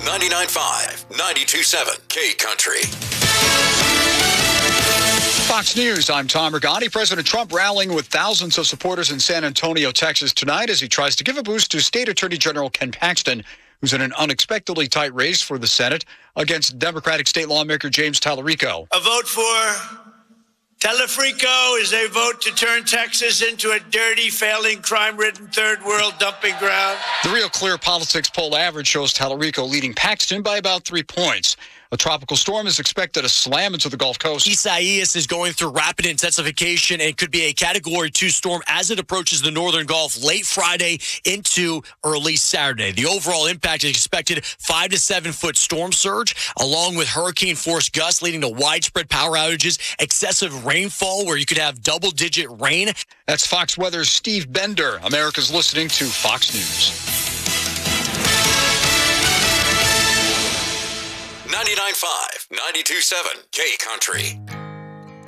99.5, 92.7 K Country. Fox News, I'm Tom Regani. President Trump rallying with thousands of supporters in San Antonio, Texas tonight as he tries to give a boost to State Attorney General Ken Paxton, who's in an unexpectedly tight race for the Senate against Democratic state lawmaker James Tallarico. A vote for Tallarico is a vote to turn Texas into a dirty, failing, crime-ridden third world dumping ground. The Real Clear Politics poll average shows Tallarico leading Paxton by about 3 points. A tropical storm is expected to slam into the Gulf Coast. Isaias is going through rapid intensification and could be a Category 2 storm as it approaches the northern Gulf late Friday into early Saturday. The overall impact is expected 5 to 7 foot storm surge, along with hurricane-force gusts leading to widespread power outages, excessive rainfall where you could have double-digit rain. That's Fox Weather's Steve Bender. America's listening to Fox News. 99.5, 92.7 K Country.